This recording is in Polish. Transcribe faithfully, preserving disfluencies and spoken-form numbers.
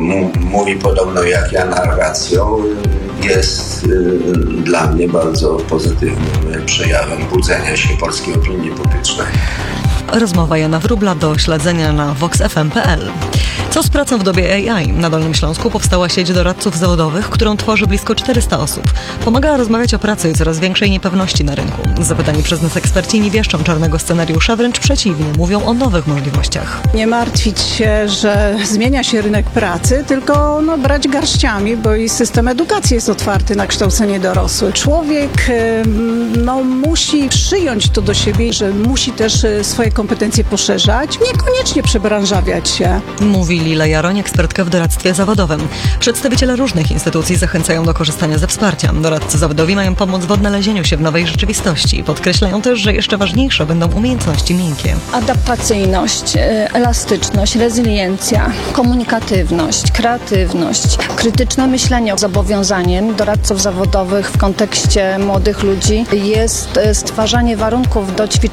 mówi podobno jak ja narracją, jest y, dla mnie bardzo pozytywnym przejawem budzenia się polskiej opinii publicznej. Rozmowa Jana Wróbla do śledzenia na vox f m kropka p l. Co z pracą w dobie A I? Na Dolnym Śląsku powstała sieć doradców zawodowych, którą tworzy blisko czterysta osób. Pomaga rozmawiać o pracy i coraz większej niepewności na rynku. Zapytani przez nas eksperci nie wieszczą czarnego scenariusza, wręcz przeciwnie, mówią o nowych możliwościach. Nie martwić się, że zmienia się rynek pracy, tylko no, brać garściami, bo i system edukacji jest otwarty na kształcenie dorosłych. Człowiek no, musi przyjąć to do siebie, że musi też swoje kompetencje poszerzać, niekoniecznie przebranżawiać się. Mówi Lila Jaroń, ekspertka w doradztwie zawodowym. Przedstawiciele różnych instytucji zachęcają do korzystania ze wsparcia. Doradcy zawodowi mają pomóc w odnalezieniu się w nowej rzeczywistości. Podkreślają też, że jeszcze ważniejsze będą umiejętności miękkie. Adaptacyjność, elastyczność, rezyliencja, komunikatywność, kreatywność, krytyczne myślenie. Zobowiązaniem doradców zawodowych w kontekście młodych ludzi jest stwarzanie warunków do ćwiczenia